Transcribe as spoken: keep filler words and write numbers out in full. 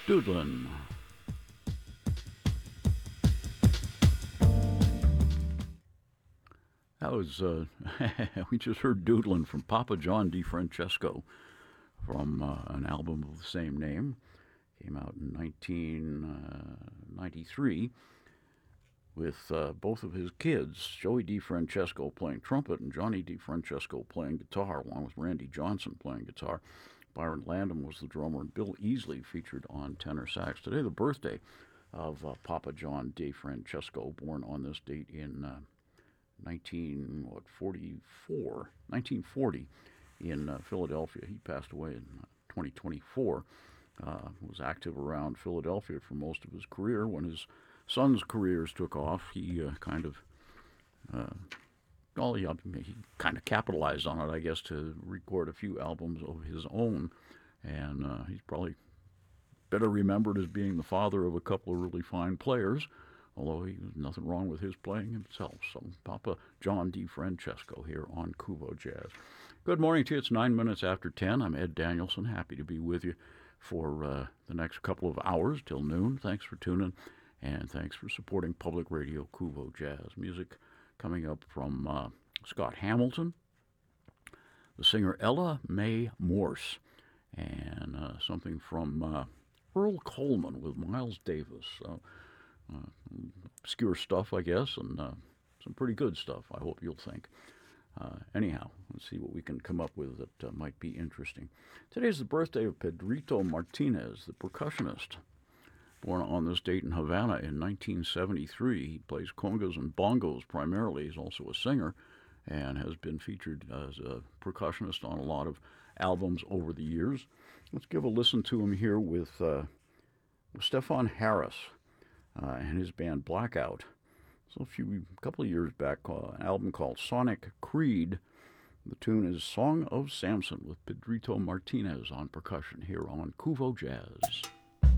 Doodlin'. That was, uh, we just heard Doodlin' from Papa John DeFrancesco from uh, an album of the same name. Came out in nineteen ninety-three with uh, both of his kids, Joey DeFrancesco playing trumpet and Johnny DeFrancesco playing guitar, along with Randy Johnson playing guitar. Byron Landon was the drummer, and Bill Easley featured on tenor sax. Today, the birthday of uh, Papa John DeFrancesco, born on this date in uh, nineteen forty-four, nineteen forty in uh, Philadelphia. He passed away in uh, twenty twenty-four. Uh, was active around Philadelphia for most of his career. When his son's careers took off, he uh, kind of, uh, well, he, he kind of capitalized on it, I guess, to record a few albums of his own. And uh, he's probably better remembered as being the father of a couple of really fine players, although he was nothing wrong with his playing himself. So Papa John DeFrancesco here on Kuvo Jazz. Good morning to you. It's nine minutes after ten. I'm Ed Danielson, happy to be with you for uh, the next couple of hours till noon. Thanks for tuning, and thanks for supporting Public Radio Kuvo Jazz. Music coming up from uh, Scott Hamilton, the singer Ella Mae Morse, and uh, something from uh, Earl Coleman with Miles Davis. So, uh, obscure stuff, I guess, and uh, some pretty good stuff, I hope you'll think. Uh, anyhow, let's see what we can come up with that uh, might be interesting. Today's the birthday of Pedrito Martinez, the percussionist. Born on this date in Havana in nineteen seventy-three, he plays congas and bongos primarily. He's also a singer and has been featured as a percussionist on a lot of albums over the years. Let's give a listen to him here with, uh, with Stefan Harris uh, and his band Blackout. So a few, a couple of years back, uh, an album called Sonic Creed. The tune is Song of Samson with Pedrito Martinez on percussion here on Kuvo Jazz.